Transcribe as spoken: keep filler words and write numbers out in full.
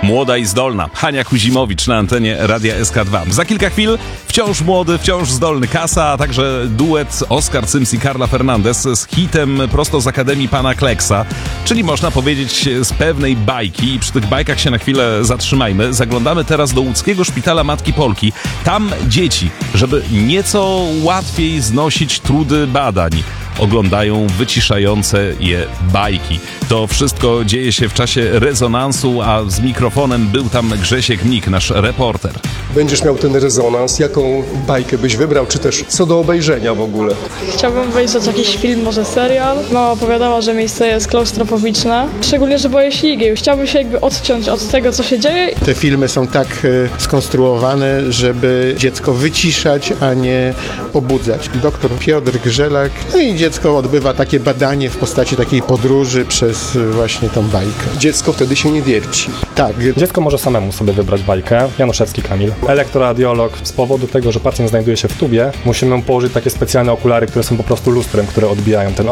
Młoda i zdolna. Hania Kuzimowicz na antenie Radia S K dwa. Za kilka chwil wciąż młody, wciąż zdolny Kasa, a także duet Oskar Cyms i Carla Fernandez z hitem prosto z Akademii Pana Kleksa, czyli można powiedzieć z pewnej bajki. I przy tych bajkach się na chwilę zatrzymajmy. Zaglądamy teraz do łódzkiego szpitala Matki Polki. Tam dzieci, żeby nieco łatwiej znosić trudy badań, oglądają wyciszające je bajki. To wszystko dzieje się w czasie rezonansu, a z mikrofonem był tam Grzesiek Mnik, nasz reporter. Będziesz miał ten rezonans, jaką bajkę byś wybrał, czy też co do obejrzenia w ogóle? Chciałbym obejrzeć jakiś film, może serial. Mama opowiadała, że miejsce jest klaustrofobiczne, szczególnie, że boję się igieł. Chciałbym się jakby odciąć od tego, co się dzieje. Te filmy są tak e, skonstruowane, żeby dziecko wyciszać, a nie pobudzać. Doktor Piotr Grzelak, no i dziecko odbywa takie badanie w postaci takiej podróży przez e, właśnie tą bajkę. Dziecko wtedy się nie wierci. Tak. Dziecko może samemu sobie wybrać bajkę. Januszewski Kamil. Elektroradiolog. Z powodu tego, że pacjent znajduje się w tubie, musimy mu położyć takie specjalne okulary, które są po prostu lustrem, które odbijają ten